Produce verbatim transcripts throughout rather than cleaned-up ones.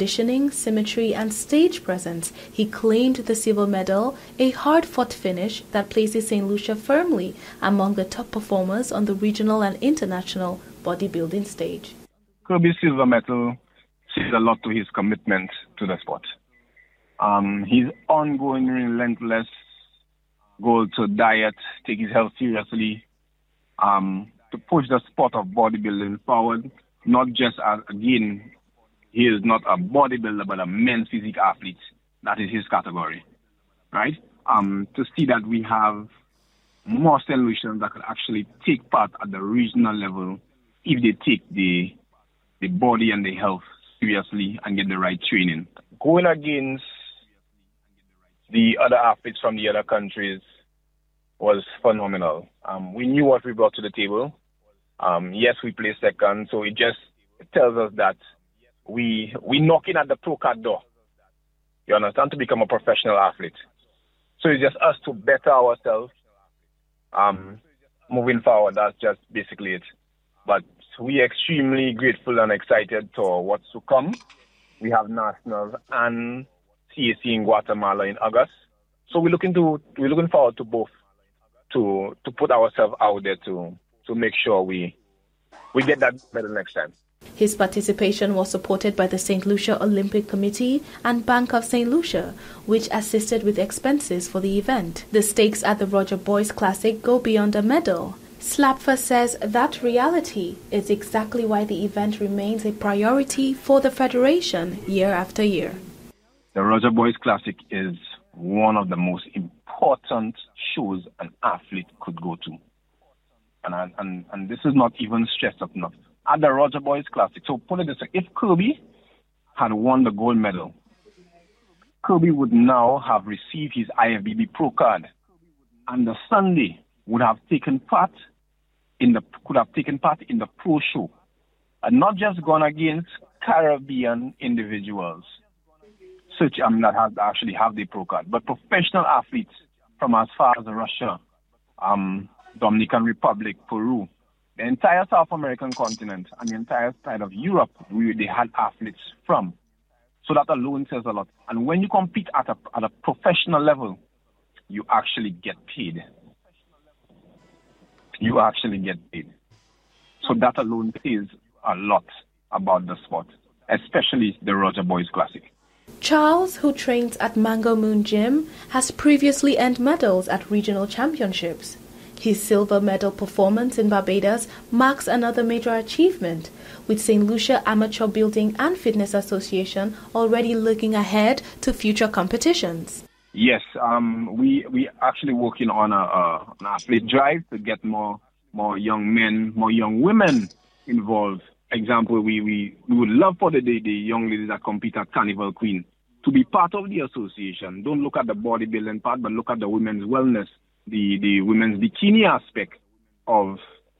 conditioning, symmetry, and stage presence, he claimed the silver medal, a hard-fought finish that places Saint Lucia firmly among the top performers on the regional and international bodybuilding stage. Kirby's silver medal says a lot to his commitment to the sport. Um, his ongoing, relentless goal to diet, take his health seriously, um, to push the sport of bodybuilding forward, not just as, again, he is not a bodybuilder, but a men's physique athlete. That is his category, right? Um, to see that we have more Saint Lucians that could actually take part at the regional level if they take the the body and the health seriously and get the right training. Going against the other athletes from the other countries was phenomenal. Um, we knew what we brought to the table. Um, yes, we placed second, so it just tells us that we we knocking at the pro card door. You understand, to become a professional athlete. So it's just us to better ourselves. Um, moving forward, that's just basically it. But we're extremely grateful and excited for what's to come. We have nationals and C A C in Guatemala in August. So we're looking to we're looking forward to both, to to put ourselves out there to to make sure we we get that medal next time. His participation was supported by the Saint Lucia Olympic Committee and Bank of Saint Lucia, which assisted with expenses for the event. The stakes at the Roger Boys Classic go beyond a medal. Slapfer says that reality is exactly why the event remains a priority for the Federation year after year. The Roger Boys Classic is one of the most important shows an athlete could go to. And, and, and this is not even stressed up enough. At the Roger Boys Classic, so put it this way, if Kirby had won the gold medal, Kirby would now have received his I F B B Pro card, and the Sunday would have taken part in the could have taken part in the pro show, and not just gone against Caribbean individuals, such I mean that have actually have the pro card, but professional athletes from as far as Russia, um, Dominican Republic, Peru. The entire South American continent and the entire side of Europe, where they had athletes from. So that alone says a lot. And when you compete at a, at a professional level, you actually get paid. You actually get paid. So that alone says a lot about the sport, especially the Roger Boys Classic. Charles, who trains at Mango Moon Gym, has previously earned medals at regional championships. His silver medal performance in Barbados marks another major achievement, with Saint Lucia Amateur Building and Fitness Association already looking ahead to future competitions. Yes, um, we we actually working on a, a an athlete drive to get more more young men, more young women involved. Example, we, we, we would love for the, the the young ladies that compete at Carnival Queen to be part of the association. Don't look at the bodybuilding part, but look at the women's wellness. The, the women's bikini aspect of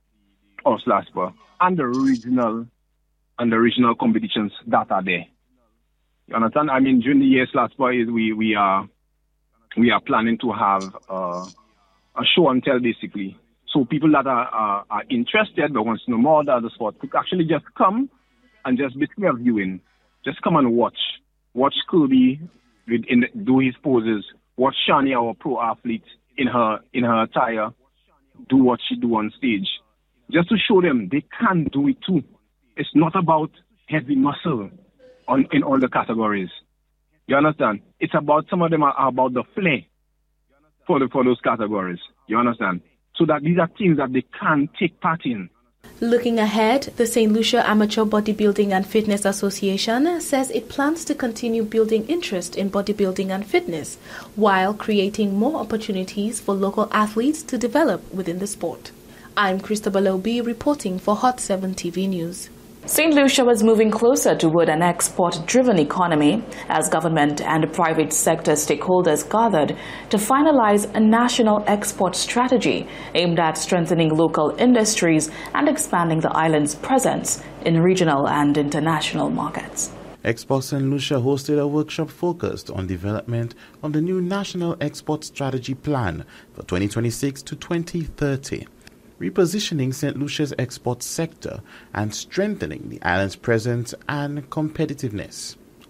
of SLASPA and the regional and the regional competitions that are there. You understand? I mean, during the year SLASPA is we we are we are planning to have uh, a show and tell basically. So people that are, are are interested but wants to know more about the sport could actually just come and just basically a viewing. Just come and watch. Watch Kirby with in do his poses. Watch Shani, our pro athlete, in her in her attire, do what she do on stage, just to show them they can do it too. It's not about heavy muscle on in all the categories. You understand? It's about some of them are about the flair for the for those categories. You understand? So that these are things that they can take part in. Looking ahead, the Saint Lucia Amateur Bodybuilding and Fitness Association says it plans to continue building interest in bodybuilding and fitness while creating more opportunities for local athletes to develop within the sport. I'm Christabel Obi reporting for Hot seven T V News. Saint Lucia was moving closer toward an export-driven economy as government and private sector stakeholders gathered to finalize a national export strategy aimed at strengthening local industries and expanding the island's presence in regional and international markets. Expo Saint Lucia hosted a workshop focused on development of the new National Export Strategy Plan for twenty twenty-six to twenty thirty. Repositioning Saint Lucia's export sector and strengthening the island's presence and competitiveness.